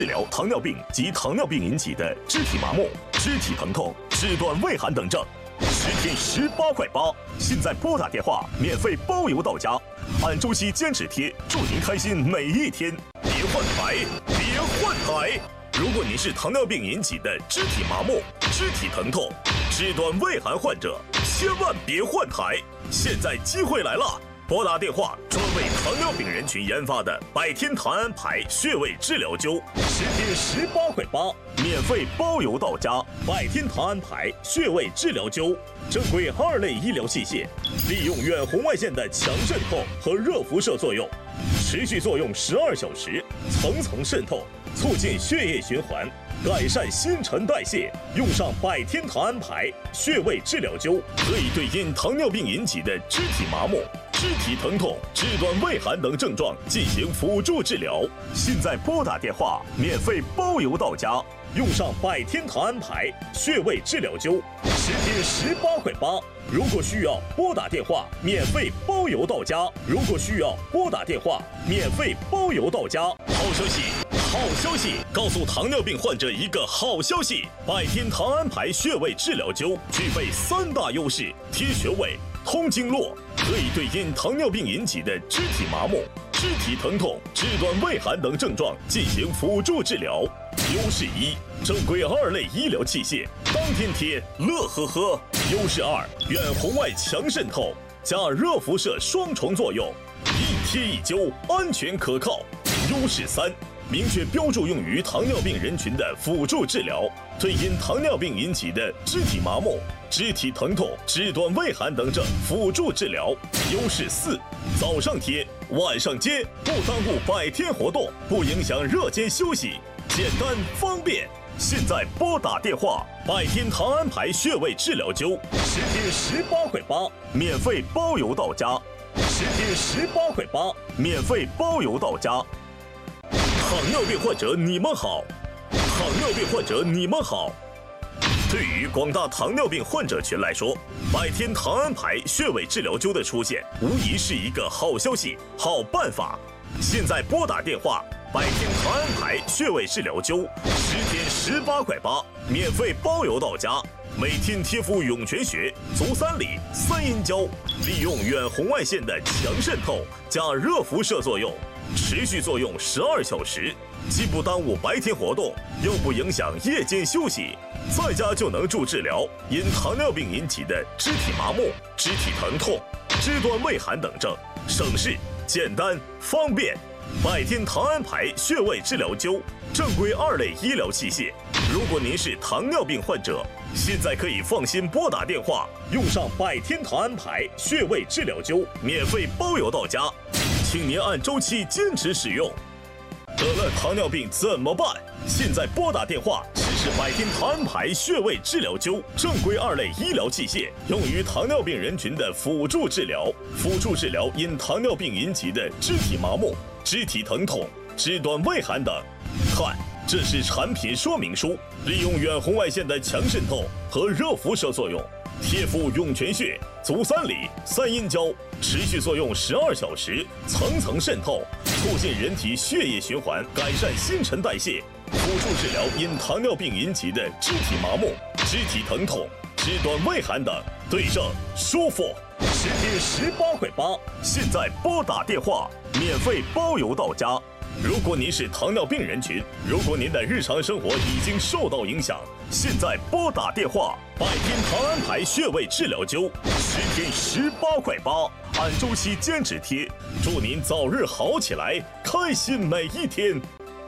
治疗糖尿病及糖尿病引起的肢体麻木、肢体疼痛、肢端畏寒等症，10天18块8。现在拨打电话，免费包邮到家，按周期坚持贴，祝您开心每一天。别换台，别换台！如果您是糖尿病引起的肢体麻木、肢体疼痛、肢端畏寒患者，千万别换台！现在机会来了！拨打电话，专为糖尿病人群研发的百天糖安牌穴位治疗灸，10天18块8，免费包邮到家。百天糖安牌穴位治疗灸，正规2类医疗器械，利用远红外线的强渗透和热辐射作用，持续作用12小时，层层渗透，促进血液循环，改善新陈代谢。用上百天糖安牌穴位治疗灸，可以对因糖尿病引起的肢体麻木、肢体疼痛、肢端畏寒等症状进行辅助治疗。现在拨打电话，免费包邮到家。用上百天糖安牌穴位治疗灸，10天18块8。如果需要，拨打电话，免费包邮到家。如果需要，拨打电话，免费包邮到家。好消息！好消息！告诉糖尿病患者一个好消息：百天糖安牌穴位治疗灸具备3大优势：贴穴位、通经络，可以对因糖尿病引起的肢体麻木、肢体疼痛、肢端畏寒等症状进行辅助治疗。优势1：正规2类医疗器械，当天贴，乐呵呵。优势2：远红外强渗透加热辐射双重作用，一贴一灸，安全可靠。优势3：明确标注用于糖尿病人群的辅助治疗，对因糖尿病引起的肢体麻木、肢体疼痛、肢端畏寒等症辅助治疗。优势4：早上贴，晚上接，不耽误百天活动，不影响热间休息，简单方便。现在拨打电话，百天糖安牌穴位治疗灸，10天18块8，免费包邮到家。10天18块8，免费包邮到家。糖尿病患者你们好，糖尿病患者你们好。对于广大糖尿病患者群来说，百天糖安牌穴位治疗灸的出现，无疑是一个好消息、好办法。现在拨打电话，百天糖安牌穴位治疗灸，10天18块8，免费包邮到家。每天贴敷涌泉穴、足三里、3阴交，利用远红外线的强渗透加热辐射作用，持续作用12小时，既不耽误白天活动，又不影响夜间休息，在家就能助治疗因糖尿病引起的肢体麻木、肢体疼痛、肢端畏寒等症，省事、简单、方便。百天糖安牌穴位治疗灸，正规2类医疗器械。如果您是糖尿病患者，现在可以放心拨打电话，用上百天糖安牌穴位治疗灸，免费包邮到家，请您按周期坚持使用。得了糖尿病怎么办？现在拨打电话，试试百天糖安牌穴位治疗灸，正规2类医疗器械，用于糖尿病人群的辅助治疗，辅助治疗因糖尿病引起的肢体麻木、肢体疼痛、肢端畏寒等。看，这是产品说明书，利用远红外线的强渗透和热辐射作用，贴敷涌泉穴、足三里、3阴交，持续作用12小时，层层渗透，促进人体血液循环，改善新陈代谢，辅助治疗因糖尿病引起的肢体麻木、肢体疼痛、肢端畏寒等，对症舒服。10天18块8，现在拨打电话，免费包邮到家。如果您是糖尿病人群，如果您的日常生活已经受到影响，现在拨打电话，百天糖安牌穴位治疗灸，10天18块8，按周期坚持贴，祝您早日好起来，开心每一天。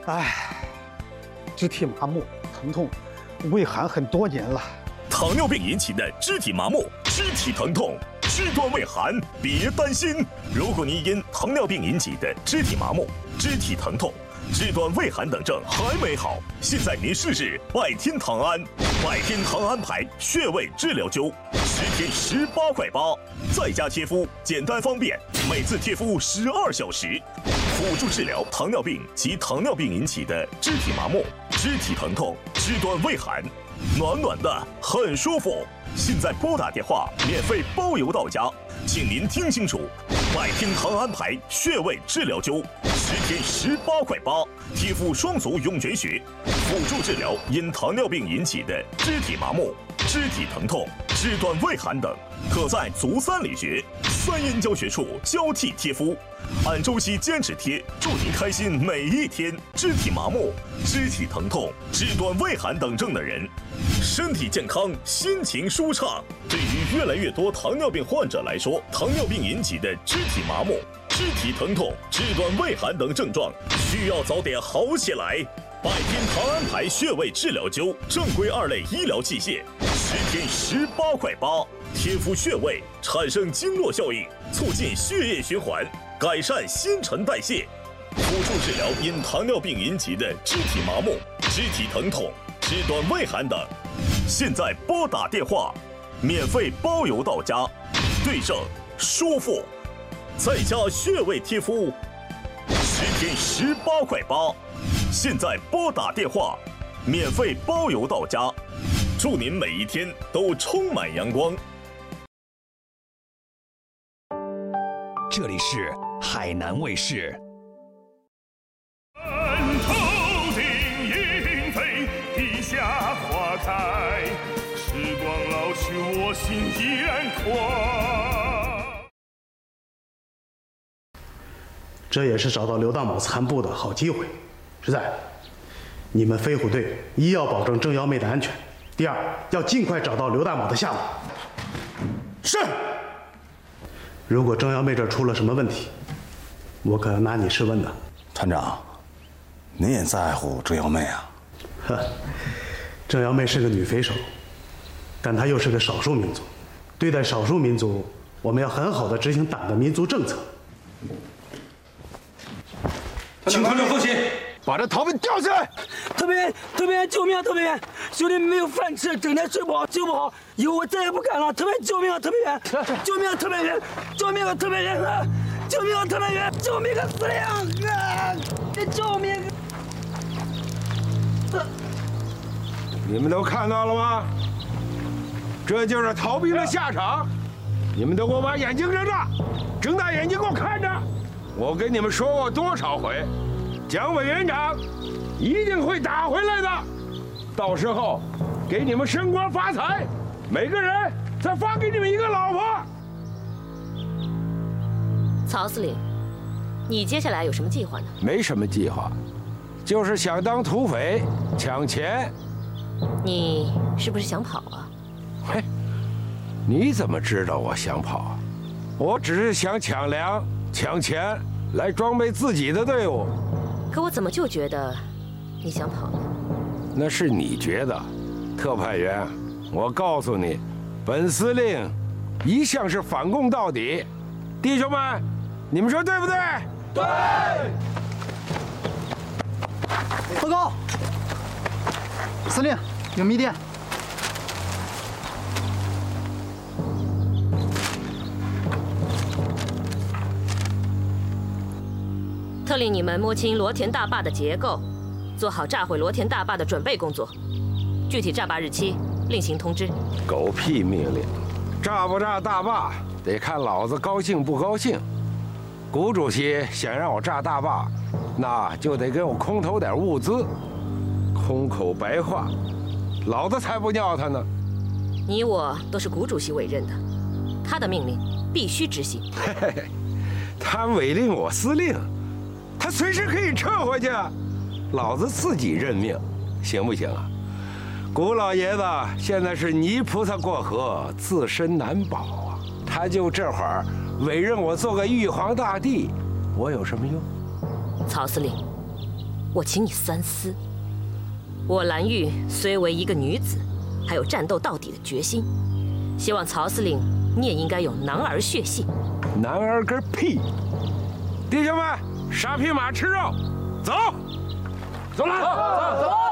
肢体麻木、疼痛、畏寒很多年了。 糖尿病引起的肢体麻木、肢体疼痛、肢端畏寒，别担心。如果您因糖尿病引起的肢体麻木、肢体疼痛、肢端畏寒等症还没好，现在您试试百天糖安，百天糖安牌穴位治疗灸，10天18块8，在家贴敷，简单方便，每次贴敷12小时，辅助治疗糖尿病及糖尿病引起的肢体麻木、肢体疼痛、肢端畏寒，暖暖的，很舒服。现在拨打电话，免费包邮到家，请您听清楚， 百听堂安牌穴位治疗灸，10天18块8，贴敷双足涌泉穴，辅助治疗因糖尿病引起的肢体麻木、肢体疼痛、肢端畏寒等，可在足三里穴、三阴交穴处交替贴敷，按周期坚持贴，祝您开心每一天。肢体麻木、肢体疼痛、肢端畏寒等症的人，身体健康，心情舒畅。对于越来越多糖尿病患者来说，糖尿病引起的肢体麻木、肢体疼痛、肢端畏寒等症状，需要早点好起来。百天堂安牌穴位治疗灸，正规2类医疗器械，10天18块8，贴敷穴位，产生经络效应，促进血液循环，改善新陈代谢，辅助治疗因糖尿病引起的肢体麻木、肢体疼痛、肢端畏寒等。现在拨打电话，免费包邮到家，对症舒服，在家穴位贴敷，10天18块8。现在拨打电话，免费包邮到家，祝您每一天都充满阳光。 这里是海南卫视。 头顶莺飞，地下花开，时光老去，我心依然快。 这也是找到刘大某残部的好机会。实在，你们飞虎队一要保证郑瑶妹的安全，第二要尽快找到刘大某的下落。是。如果郑瑶妹这出了什么问题，我可要拿你试问的。 团长，您也在乎郑瑶妹啊？ 呵，郑瑶妹是个女匪首，但她又是个少数民族。对待少数民族，我们要很好的执行党的民族政策。 请团长放心。 把这逃兵吊起来！ 特派员，救命！特派员，兄弟没有饭吃，整天睡不好，救不好，以后我再也不敢了。特派救命啊！特派员，救命啊！特派员，救命啊！特派员啊！救命啊！特派员，救命啊！司令啊！救命！ 你们都看到了吗？这就是逃兵的下场。你们都给我把眼睛睁大，睁大眼睛给我看着。我跟你们说过多少回？蒋委员长一定会打回来的，到时候给你们升官发财，每个人再发给你们一个老婆。 曹司令，你接下来有什么计划呢？ 没什么计划，就是想当土匪抢钱。 你是不是想跑啊？ 嘿，你怎么知道我想跑？我只是想抢粮、抢钱来装备自己的队伍。 可我怎么就觉得你想跑呢？ 那是你觉得，特派员，我告诉你，本司令一向是反共到底。弟兄们，你们说对不对？对。 报告，司令，有密电。 特令你们摸清罗田大坝的结构，做好炸毁罗田大坝的准备工作。具体炸坝日期另行通知。 狗屁命令！炸不炸大坝得看老子高兴不高兴。谷主席想让我炸大坝，那就得给我空投点物资。空口白话，老子才不尿他呢。 你我都是谷主席委任的，他的命令必须执行。 嘿嘿嘿，他委令我司令。他随时可以撤回去，老子自己任命，行不行啊？谷老爷子现在是泥菩萨过河，自身难保啊！他就这会儿委任我做个玉皇大帝，我有什么用？ 曹司令，我请你三思。我蓝玉虽为一个女子，还有战斗到底的决心，希望曹司令你也应该有男儿血性。 男儿个屁！弟兄们！杀匹马吃肉，走，走了，走。